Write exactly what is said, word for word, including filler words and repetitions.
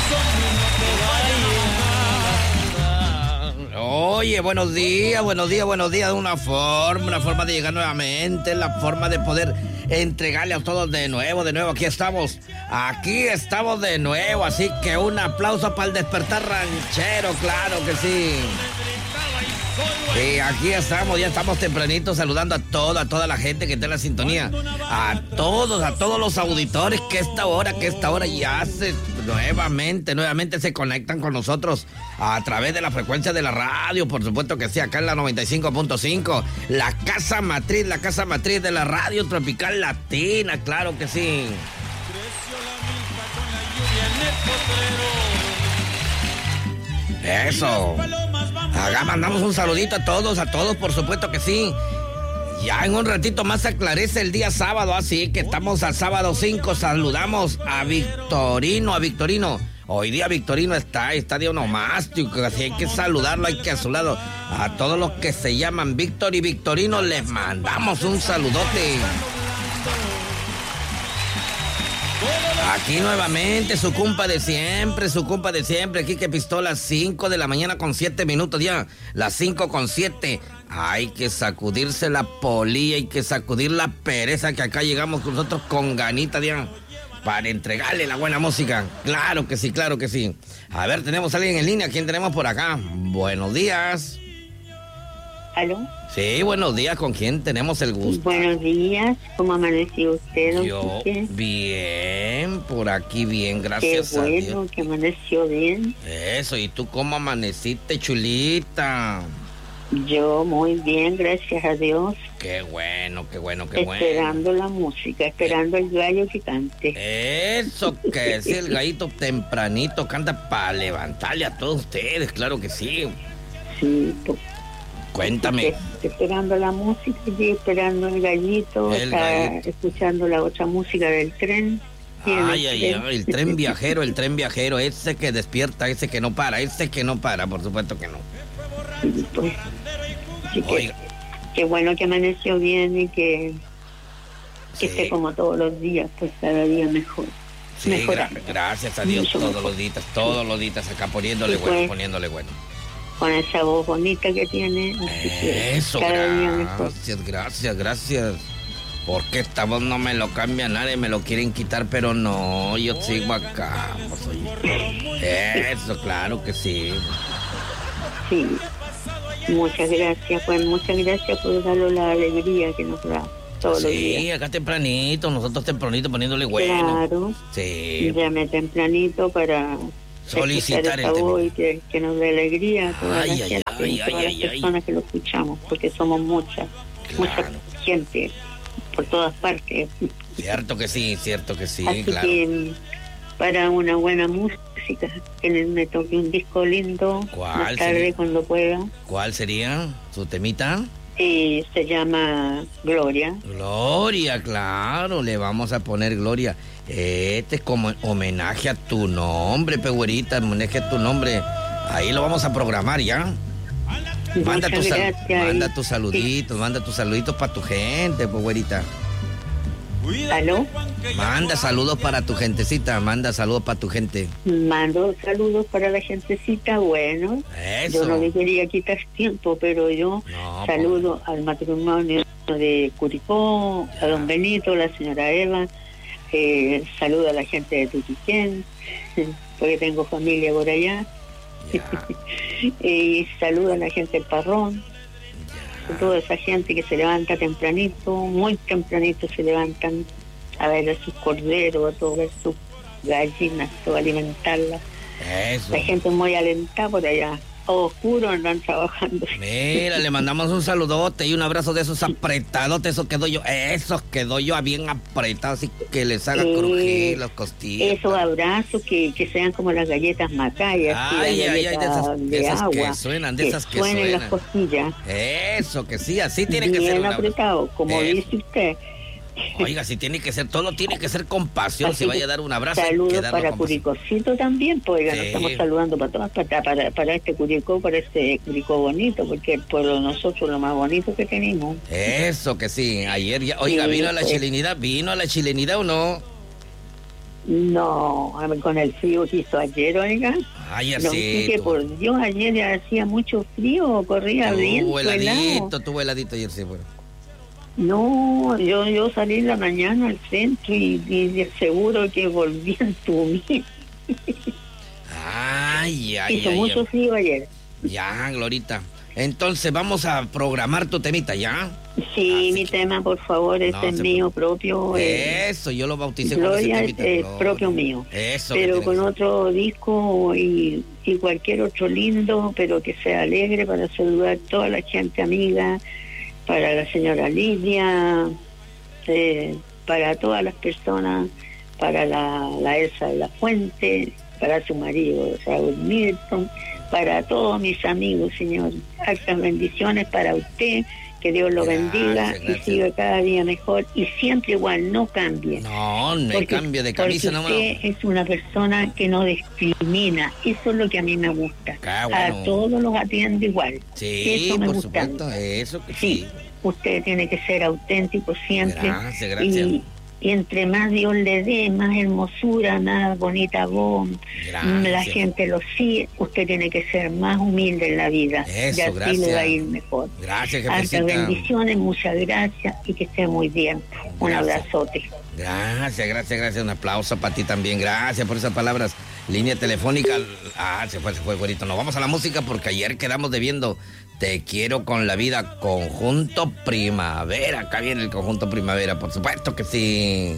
Oye, buenos días, buenos días, buenos días. Una forma, una forma de llegar nuevamente, la forma de poder entregarle a todos de nuevo, de nuevo. Aquí estamos, aquí estamos de nuevo. Así que un aplauso para el despertar ranchero, claro que sí. Y aquí estamos, ya estamos tempranito saludando a toda, a toda la gente que está en la sintonía. A todos, a todos los auditores que esta hora, que esta hora ya se nuevamente, nuevamente se conectan con nosotros a través de la frecuencia de la radio, por supuesto que sí, acá en la noventa y cinco punto cinco, la casa matriz, la casa matriz de la radio tropical latina, claro que sí. Eso. Acá mandamos un saludito a todos, a todos, por supuesto que sí. Ya en un ratito más se aclarece el día sábado, así que estamos al sábado cinco. Saludamos a Victorino, a Victorino. Hoy día Victorino está, está de onomástico, así hay que saludarlo, hay que a su lado. A todos los que se llaman Víctor y Victorino les mandamos un saludote. Aquí nuevamente, su compa de siempre, su compa de siempre. Aquí que pistola, cinco de la mañana con siete minutos ya. Las cinco con siete. Hay que sacudirse la polilla, hay que sacudir la pereza, que acá llegamos nosotros con ganita ya para entregarle la buena música. Claro que sí, claro que sí. A ver, tenemos a alguien en línea. ¿Quién tenemos por acá? Buenos días. ¿Aló? Sí, buenos días. ¿Con quién tenemos el gusto? Buenos días. ¿Cómo amaneció usted, don Yo, Quique? bien, por aquí bien, gracias Qué a bueno, Dios. que amaneció bien. Eso, ¿y tú cómo amaneciste, chulita? Yo muy bien, gracias a Dios. Qué bueno, qué bueno, qué bueno. Esperando la música, esperando el gallo que cante. Eso que sí, el gallito tempranito canta para levantarle a todos ustedes, claro que sí. Sí, pues, Cuéntame. estoy esperando la música y esperando el gallito, El está gallito. escuchando la otra música del tren. Y en Ay, el ay, tren- ay, el tren viajero, el tren viajero, ese que despierta, ese que no para, ese que no para, por supuesto que no. Sí, pues, así que, Oiga. qué bueno que amaneció bien y que, que Sí. esté como todos los días, pues cada día mejor. Sí, gra- mejorando. gracias a Dios, Mucho todos mejor. los días, todos los días acá poniéndole Sí, bueno, pues. poniéndole bueno. Con esa voz bonita que tiene, así que Eso, cada día mejor. gracias, gracias, gracias. Porque esta voz no me lo cambia nadie, me lo quieren quitar, pero no, yo sigo acá. Pues, oye. Eso, claro que sí. Sí, muchas gracias, pues muchas gracias por darnos la alegría que nos da todos los Sí, días. acá tempranito, nosotros tempranito poniéndole bueno. Claro, Sí, llame tempranito para solicitar escuchar el esa tema. voz y que, que nos dé alegría a toda Ay, la ay, gente, ay, y ay, todas ay, las ay. personas que lo escuchamos, porque somos muchas, mucha Claro. gente por todas partes. Cierto que sí, cierto que sí, Así claro. que para una buena música, que me toque un disco lindo, ¿Cuál más tarde sería? cuando pueda. ¿Cuál sería su temita? Y se llama Gloria. Gloria, claro, le vamos a poner Gloria. Este es como homenaje a tu nombre, Pegüerita, homenaje a tu nombre. Ahí lo vamos a programar ya. Manda, Muchas tus sal- gracias. manda Y- tus saluditos, manda tus saluditos para tu gente, Pegüerita. ¿Aló? Manda saludos para tu gentecita, manda saludos para tu gente. Mando saludos para la gentecita. Bueno, Eso. yo no le quería quitar tiempo, pero yo No, saludo al matrimonio de Curicó, a don Benito, la señora Eva, eh, saludo a la gente de Tutiquén, porque tengo familia por allá, Ya, y saludo a la gente del Parrón, a toda esa gente que se levanta tempranito, muy tempranito se levantan a ver a sus corderos, a todas ver sus gallinas, todo alimentarlas. eso. La gente muy alentada por allá, a oscuro andan trabajando. Mira, le mandamos un saludote y un abrazo de esos apretados, esos que doy yo, esos que doy yo a bien apretados y que les haga Eh, crujir las costillas. Esos abrazos que, que sean como las galletas Macayas, Ay, las ay, ay, de galletas esas- de de esas que agua, suenan, de esas que suenen suenan. las costillas, Eso, que sí, así tiene que ser. bien una- apretado, como Eh, dice usted. Oiga, si tiene que ser, todo tiene que ser con pasión. Así Si vaya que a dar un abrazo, hay que saludos darlo para con pasión. Curicocito también, pues oiga, nos Sí. estamos saludando para todas partes, para, para este Curicó, para este Curicó bonito, porque el pueblo de nosotros lo más bonito que tenemos. Eso, que sí. Ayer ya, oiga, Sí, ¿vino a la pues. chilenidad? ¿Vino a la chilenidad o no? No, con el frío que hizo ayer, oiga. Ay, No, así. que por Dios, ayer hacía mucho frío, corría viento, Tuvo helado. heladito, tuvo heladito ayer, sí, bueno. No, yo yo salí en la mañana al centro y, y de seguro que volví a entumir. Ay, ay, Hizo ay. mucho ay. frío ayer. Ya, Glorita. Entonces vamos a programar tu temita, ¿ya? Sí, Así mi que- tema, por favor, ese No es se mío propio. eh, Eso, yo lo bauticé con ese Gloria es temita. eh, Gloria. propio mío. Eso. que Pero tiene con que ser. otro disco y, y cualquier otro lindo, pero que sea alegre para saludar a toda la gente amiga, para la señora Lidia, eh, para todas las personas, para la, la Elsa de la Fuente, para su marido Raúl Milton, para todos mis amigos, señor. Altas bendiciones para usted, que Dios lo Gracias, bendiga gracias. y siga cada día mejor y siempre igual, no cambie. No, me Porque- cambio de camisa porque nomás. usted es una persona que no discrimina, eso es lo que a mí me gusta. Ah, bueno. A todos los atiende igual. Sí, eso me por gusta. supuesto, eso que Sí, sí. usted tiene que ser auténtico siempre. Gracias, gracias. Y, y entre más Dios le dé, más hermosura, más bonita voz, Gracias. la gente lo sigue, usted tiene que ser más humilde en la vida. Eso, y así gracias. le va a ir mejor. Gracias, Altas jefecita. bendiciones, muchas gracias y que esté muy bien. Un Gracias. abrazote. Gracias, gracias, gracias. Un aplauso para ti también. Gracias por esas palabras. Línea telefónica. Ah, se fue, se fue, güerito. Nos vamos a la música porque ayer quedamos debiendo Te quiero con la vida, conjunto primavera. Acá viene el conjunto primavera, por supuesto que sí.